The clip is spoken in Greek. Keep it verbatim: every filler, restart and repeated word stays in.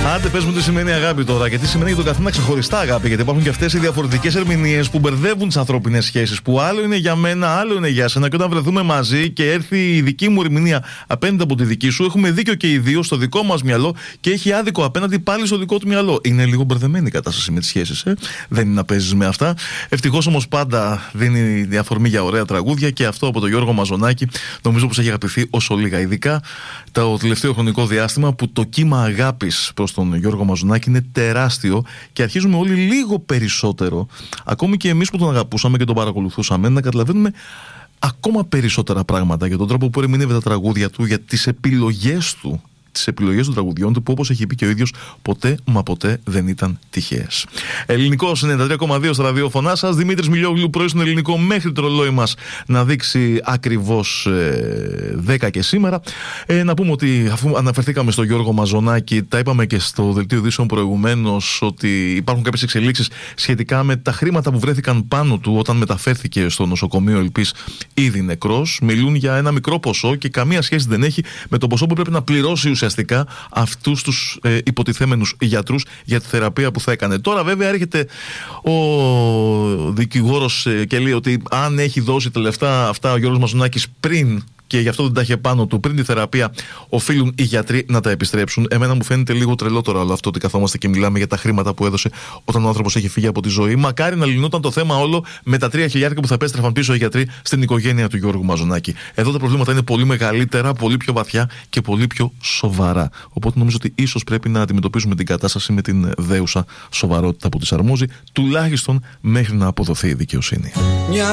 Άντε, πες μου τι σημαίνει αγάπη τώρα και τι σημαίνει για τον καθένα ξεχωριστά αγάπη. Γιατί υπάρχουν και αυτές οι διαφορετικές ερμηνείες που μπερδεύουν τις ανθρώπινες σχέσεις. Που άλλο είναι για μένα, άλλο είναι για σένα. Και όταν βρεθούμε μαζί και έρθει η δική μου ερμηνεία απέναντι από τη δική σου, έχουμε δίκιο και οι δύο στο δικό μας μυαλό και έχει άδικο απέναντι πάλι στο δικό του μυαλό. Είναι λίγο μπερδεμένη η κατάσταση με τις σχέσεις, ε? Δεν είναι να παίζεις με αυτά. Ευτυχώς όμως πάντα δίνει διαφορμή για ωραία τραγούδια και αυτό από τον Γιώργο Μαζονάκη νομίζω πως έχει αγαπηθεί όσο λίγα. Ειδικά το τελευταίο χρονικό διάστημα που το κύμα αγάπης προς τον Γιώργο Μαζονάκη είναι τεράστιο και αρχίζουμε όλοι λίγο περισσότερο, ακόμη και εμείς που τον αγαπούσαμε και τον παρακολουθούσαμε, να καταλαβαίνουμε ακόμα περισσότερα πράγματα για τον τρόπο που ερμηνεύει τα τραγούδια του, για τις επιλογές του, τις επιλογές των τραγουδιών του, που όπως έχει πει και ο ίδιος, ποτέ μα ποτέ δεν ήταν τυχαίες. Ελληνικός ενενήντα τρία κόμμα δύο στα ραδιόφωνά σας. Δημήτρης Μιλιόγλου, πρωί στον ελληνικό, μέχρι το ρολόι μας να δείξει ακριβώς ε, δέκα και σήμερα. Ε, να πούμε ότι αφού αναφερθήκαμε στο Γιώργο Μαζονάκη, τα είπαμε και στο δελτίο ειδήσεων προηγουμένως, ότι υπάρχουν κάποιες εξελίξεις σχετικά με τα χρήματα που βρέθηκαν πάνω του όταν μεταφέρθηκε στο νοσοκομείο Ελπής ήδη νεκρός. Μιλούν για ένα μικρό ποσό και καμία σχέση δεν έχει με το ποσό που πρέπει να πληρώσει ουσιαστικά αυτούς τους ε, υποτιθέμενους γιατρούς για τη θεραπεία που θα έκανε. Τώρα βέβαια έρχεται ο δικηγόρος ε, και λέει ότι αν έχει δώσει τα λεφτά αυτά ο Γιώργος Μαζονάκης πριν και γι' αυτό δεν τα είχε πάνω του πριν τη θεραπεία, οφείλουν οι γιατροί να τα επιστρέψουν. Εμένα μου φαίνεται λίγο τρελό τώρα όλο αυτό ότι καθόμαστε και μιλάμε για τα χρήματα που έδωσε όταν ο άνθρωπος έχει φύγει από τη ζωή. Μακάρι να λυνόταν το θέμα όλο με τα τρία χιλιάρικα που θα επέστρεφαν πίσω οι γιατροί στην οικογένεια του Γιώργου Μαζονάκη. Εδώ τα προβλήματα είναι πολύ μεγαλύτερα, πολύ πιο βαθιά και πολύ πιο σοβαρά. Οπότε νομίζω ότι ίσως πρέπει να αντιμετωπίσουμε την κατάσταση με την δέουσα σοβαρότητα που της αρμόζει, τουλάχιστον μέχρι να αποδοθεί η δικαιοσύνη.